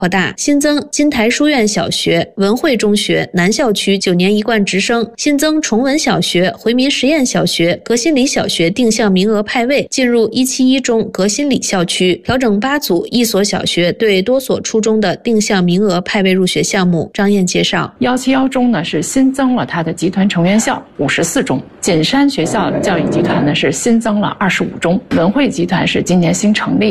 扩大，新增金台书院小学、文汇中学南校区9年一贯直升，新增崇文小学、回民实验小学、革新里小学定向名额派位进入171中革新里校区，调整8组1所小学对多所初中的定向名额派位入学项目。张燕介绍 ，171中呢是新增了它的集团成员校54中，锦山学校教育集团呢是新增了25中，文汇集团是今年新成立。